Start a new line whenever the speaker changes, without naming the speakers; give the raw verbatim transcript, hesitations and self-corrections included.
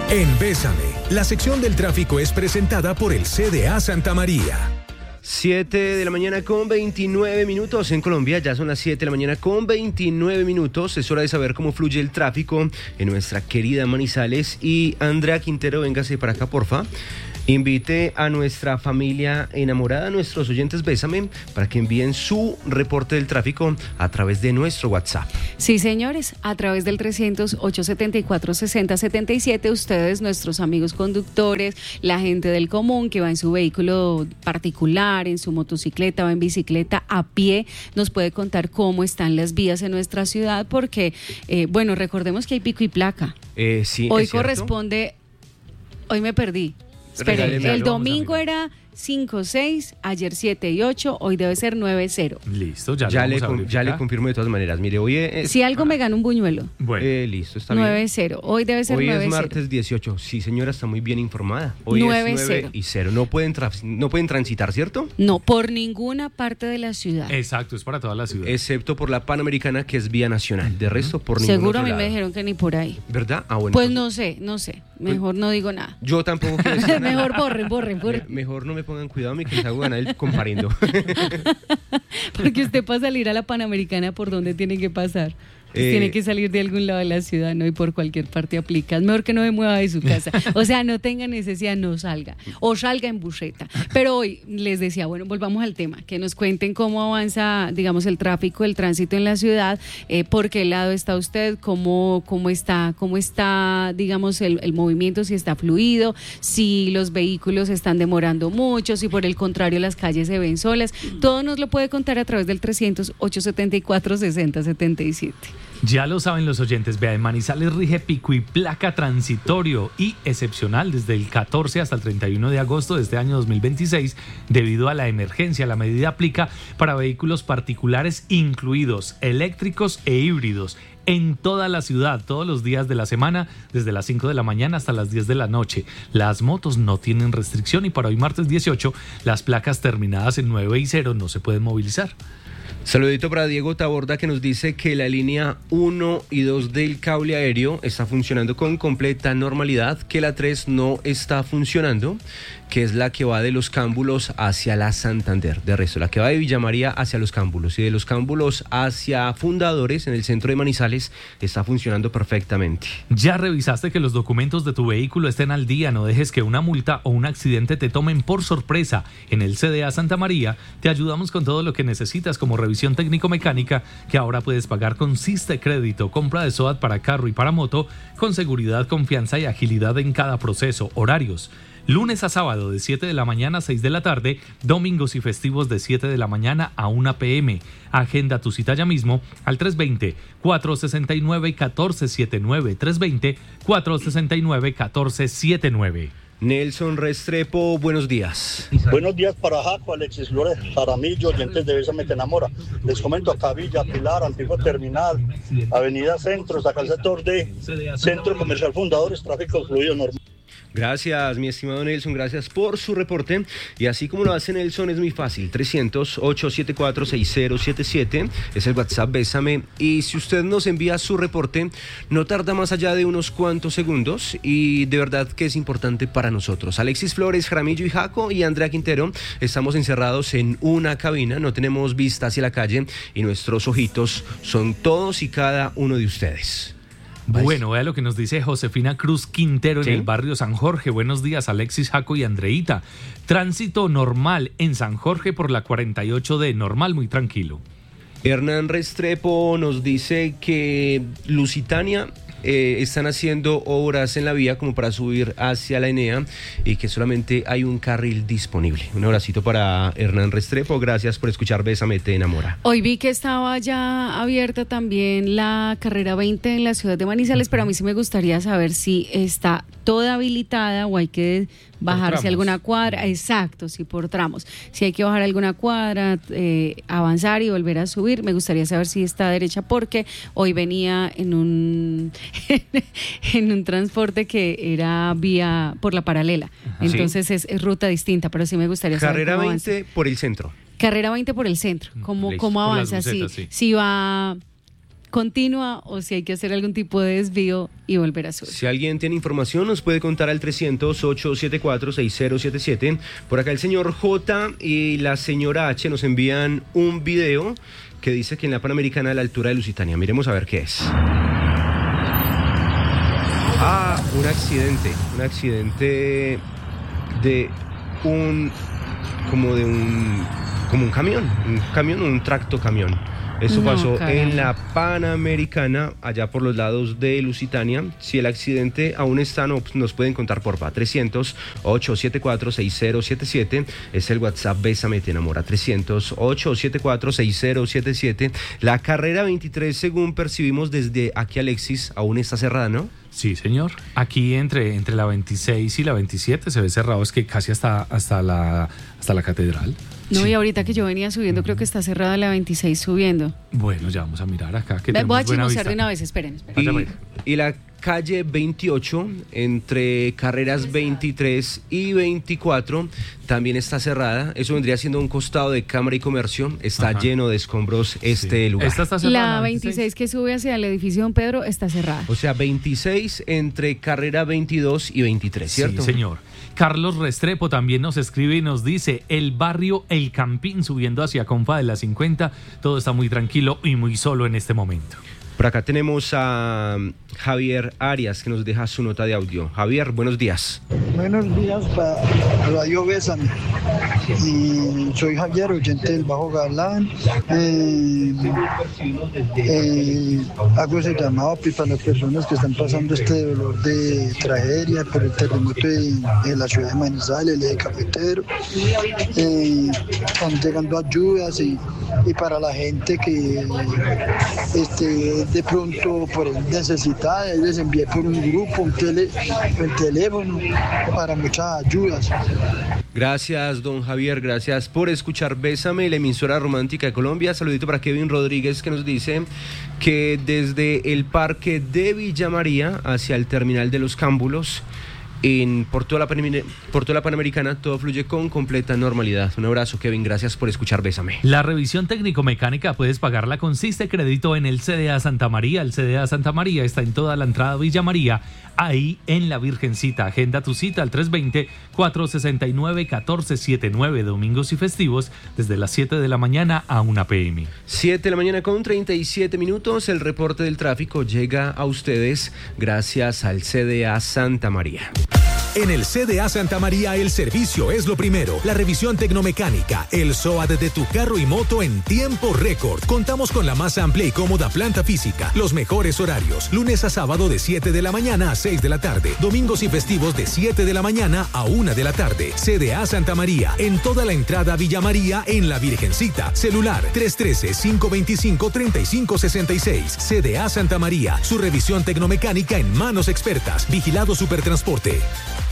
En Bésame, la sección del tráfico es presentada por el C D A Santa María.
siete de la mañana con veintinueve minutos en Colombia, ya son las siete de la mañana con veintinueve minutos, es hora de saber cómo fluye el tráfico en nuestra querida Manizales. Y Andrea Quintero, véngase para acá, porfa. Invite a nuestra familia enamorada, a nuestros oyentes Bésame, para que envíen su reporte del tráfico a través de nuestro WhatsApp.
Sí, señores, a través del trescientos, ochocientos setenta y cuatro, sesenta setenta y siete, ustedes, nuestros amigos conductores, la gente del común que va en su vehículo particular, en su motocicleta o en bicicleta, a pie, nos puede contar cómo están las vías en nuestra ciudad, porque, eh, bueno, recordemos que hay pico y placa.
Eh, sí,
Hoy
es cierto.
corresponde, hoy me perdí. Espere,
Regáleme
el
algo,
domingo
vamos a
era cinco seis, ayer siete y ocho, hoy debe ser nueve cero.
Listo, ya,
Ya,
lo
le,
vamos a
con- ya
verificar.
le confirmo de todas maneras. Mire, hoy es...
Si algo me gana un buñuelo,
Bueno,
Eh, listo, está
nueve
bien.
cero, hoy debe ser
Hoy
nueve
es
cero.
martes dieciocho. Sí, señora, está muy bien informada. Hoy
nueve
es nueve
cero.
y cero. No pueden, tra- no pueden transitar, ¿cierto?
No, por ninguna parte de la ciudad.
exacto, es para toda la ciudad.
Excepto por la Panamericana, que es vía nacional. De resto, por ningún
Seguro a
otro
mí me
lado.
dijeron que ni por ahí.
¿Verdad? Ah, bueno.
Pues
entonces,
no sé, no sé. Mejor no digo nada.
Yo tampoco quiero decir nada.
Mejor borren, borren, borren.
Me- Mejor no me pongan cuidado, mi que les hago ganar el compariendo.
Porque usted para salir a la Panamericana, ¿por dónde tiene que pasar? Pues
Eh,
tiene que salir de algún lado de la ciudad, ¿no? Y por cualquier parte aplica. Es mejor que no se mueva de su casa. O sea, no tenga necesidad, no salga. O salga en buseta. Pero hoy les decía, bueno, volvamos al tema. Que nos cuenten cómo avanza, digamos, el tráfico, el tránsito en la ciudad. Eh, ¿Por qué lado está usted? ¿Cómo, cómo está, cómo está, digamos, el, el movimiento? Si está fluido, si los vehículos están demorando mucho, si por el contrario las calles se ven solas. Todo nos lo puede contar a través del trescientos, ochocientos setenta y cuatro, sesenta setenta y siete.
Ya lo saben los oyentes, vea, en Manizales rige pico y placa transitorio y excepcional desde el catorce hasta el treinta y uno de agosto de este año dos mil veintiséis debido a la emergencia. La medida aplica para vehículos particulares incluidos eléctricos e híbridos en toda la ciudad, todos los días de la semana, desde las cinco de la mañana hasta las diez de la noche. Las motos no tienen restricción y para hoy martes dieciocho las placas terminadas en nueve y cero no se pueden movilizar.
Saludito para Diego Taborda, que nos dice que la línea uno y dos del cable aéreo está funcionando con completa normalidad, que la tres no está funcionando, que es la que va de Los Cámbulos hacia la Santander. De resto, la que va de Villa María hacia Los Cámbulos y de Los Cámbulos hacia Fundadores en el centro de Manizales está funcionando perfectamente.
¿Ya revisaste que los documentos de tu vehículo estén al día? No dejes que una multa o un accidente te tomen por sorpresa. En el C D A Santa María te ayudamos con todo lo que necesitas, como revisión técnico-mecánica, que ahora puedes pagar con Siste Crédito, compra de SOAT para carro y para moto, con seguridad, confianza y agilidad en cada proceso. Horarios: lunes a sábado de siete de la mañana a seis de la tarde, domingos y festivos de siete de la mañana a una pe eme. Agenda tu cita ya mismo al tres dos cero, cuatro seis nueve, uno cuatro siete nueve, tres dos cero, cuatro seis nueve, uno cuatro siete nueve.
Nelson Restrepo, buenos días.
Buenos días para Jaco, Alexis Flores, Jaramillo, oyentes de Bésame Te Enamora. Les comento acá Villa Pilar, Antigua Terminal, Avenida Centro, acá el sector de Centro Comercial Fundadores, tráfico fluido normal.
Gracias, mi estimado Nelson, gracias por su reporte. Y así como lo hace Nelson, es muy fácil. trescientos, ochocientos setenta y cuatro, sesenta setenta y siete es el WhatsApp Bésame. Y si usted nos envía su reporte, no tarda más allá de unos cuantos segundos. Y de verdad que es importante para nosotros. Alexis Flores, Jaramillo y Jaco y Andrea Quintero estamos encerrados en una cabina. No tenemos vista hacia la calle y nuestros ojitos son todos y cada uno de ustedes.
Bueno, vea lo que nos dice Josefina Cruz Quintero en
¿Sí?
el barrio San Jorge. Buenos días, Alexis, Jaco y Andreita. Tránsito normal en San Jorge por la cuarenta y ocho D, normal, muy tranquilo.
Hernán Restrepo nos dice que Lusitania eh, están haciendo obras en la vía como para subir hacia la Enea y que solamente hay un carril disponible. Un abracito para Hernán Restrepo, gracias por escuchar Bésame Te Enamora.
Hoy vi que estaba ya abierta también la carrera veinte en la ciudad de Manizales, pero a mí sí me gustaría saber si está toda habilitada o hay que bajarse alguna cuadra. Exacto, sí, por tramos. Si hay que bajar alguna cuadra, eh, avanzar y volver a subir, me gustaría saber si está derecha, porque hoy venía en un en un transporte que era vía por la paralela. Entonces sí. es, es ruta distinta, pero sí me gustaría saber
Carrera
cómo
veinte
avanza.
Carrera veinte por el centro.
Carrera veinte por el centro, ¿cómo,
Listo.
cómo
Por
avanza?
las bucetas,
Sí.
sí.
Si va continua o si hay que hacer algún tipo de desvío y volver a subir.
Si alguien tiene información, nos puede contar al trescientos, ochocientos setenta y cuatro, sesenta setenta y siete. Por acá el señor J y la señora H nos envían un video que dice que en la Panamericana a la altura de Lusitania. Miremos a ver qué es. Ah, un accidente. Un accidente de un... como de un... como un camión. Un camión, un tracto camión. Eso
No,
pasó
caray.
en la Panamericana, allá por los lados de Lusitania. Si el accidente aún está, no, nos pueden contar por pa. trescientos, ochocientos setenta y cuatro, sesenta setenta y siete. Es el WhatsApp Bésame Te Enamora. trescientos, ochocientos setenta y cuatro, sesenta setenta y siete. La carrera veintitrés, según percibimos desde aquí, Alexis, aún está cerrada, ¿no?
Sí, señor. Aquí entre, entre la veintiséis y la veintisiete se ve cerrado, es que casi hasta, hasta, la, hasta la catedral.
No,
Sí.
y ahorita que yo venía subiendo, creo que está cerrada la veintiséis subiendo.
Bueno, ya vamos a mirar acá. Que
Ve- Voy a
tenemos buena
chismosear
vista.
de una vez, esperen, esperen.
Vaya, vaya.
Y, y la calle veintiocho, entre carreras veintitrés y veinticuatro, también está cerrada. Eso vendría siendo un costado de Cámara y Comercio. Está
Ajá.
lleno de escombros este
Sí.
lugar.
Esta está cerrada,
La veintiséis que sube hacia el edificio Don Pedro está cerrada.
O sea, veintiséis entre carrera veintidós y veintitrés, ¿cierto?
Sí, señor. Carlos Restrepo también nos escribe y nos dice: el barrio El Campín subiendo hacia Confa de la cincuenta, todo está muy tranquilo y muy solo en este momento.
Por acá tenemos a Javier Arias, que nos deja su nota de audio. Javier, buenos días.
Buenos días para Radio Bésame. Y soy Javier, oyente del Bajo Galán. Eh, eh, hago ese llamado pues, para las personas que están pasando este dolor de tragedia por el terremoto de, de la ciudad de Manizales, el eje cafetero. Eh, están llegando ayudas y, y para la gente que este, de pronto por necesidad, les envié por un grupo, un, tele, un teléfono para muchas ayudas.
Gracias, don Javier, gracias por escuchar Bésame, la emisora romántica de Colombia. Saludito para Kevin Rodríguez, que nos dice que desde el parque de Villa María hacia el terminal de los Cámbulos, en, por, toda la Panam- por toda la Panamericana, todo fluye con completa normalidad. Un abrazo, Kevin, gracias por escuchar Bésame.
La revisión técnico-mecánica puedes pagarla con Siste Crédito en el C D A Santa María. El C D A Santa María está en toda la entrada de Villa María, ahí en la Virgencita. Agenda tu cita al tres dos cero, cuatro seis nueve, uno cuatro siete nueve, domingos y festivos, desde las siete de la mañana a una pe eme.
siete de la mañana con treinta y siete minutos. El reporte del tráfico llega a ustedes gracias al C D A Santa María.
En el C D A Santa María el servicio es lo primero. La revisión tecnomecánica, el S O A D de tu carro y moto en tiempo récord. Contamos con la más amplia y cómoda planta física, los mejores horarios, lunes a sábado de siete de la mañana a seis de la tarde, domingos y festivos de siete de la mañana a una de la tarde. C D A Santa María, en toda la entrada a Villa María en la Virgencita. Celular tres uno tres, cinco dos cinco, tres cinco seis seis. C D A Santa María, su revisión tecnomecánica en manos expertas. Vigilado Supertransporte.